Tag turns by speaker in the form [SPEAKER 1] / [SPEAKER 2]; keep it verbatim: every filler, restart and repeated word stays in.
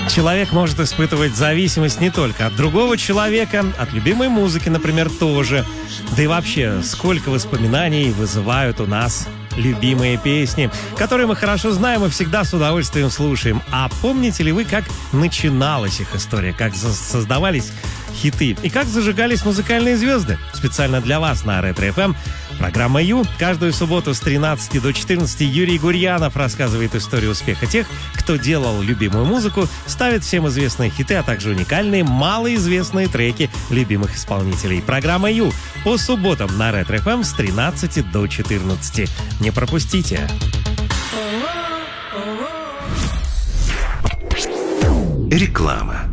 [SPEAKER 1] Человек может испытывать зависимость не только от другого человека, от любимой музыки, например, тоже. Да и вообще, сколько воспоминаний вызывают у нас любимые песни, которые мы хорошо знаем и всегда с удовольствием слушаем. А помните ли вы, как начиналась их история, как создавались хиты и как зажигались музыкальные звезды? Специально для вас на Ретро-эф эм программа «Ю». Каждую субботу с тринадцати до четырнадцати Юрий Гурьянов рассказывает историю успеха тех, кто делал любимую музыку, ставит всем известные хиты, а также уникальные, малоизвестные треки любимых исполнителей. Программа «Ю» по субботам на Ретро-эф эм с тринадцати до четырнадцати. Не пропустите.
[SPEAKER 2] Реклама.